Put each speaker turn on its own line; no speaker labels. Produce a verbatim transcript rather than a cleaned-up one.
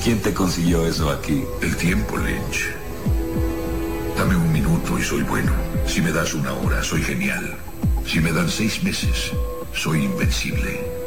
¿Quién te consiguió eso aquí?
El tiempo, Lynch. Dame un minuto y soy bueno. Si me das una hora, soy genial. Si me dan seis meses, soy invencible.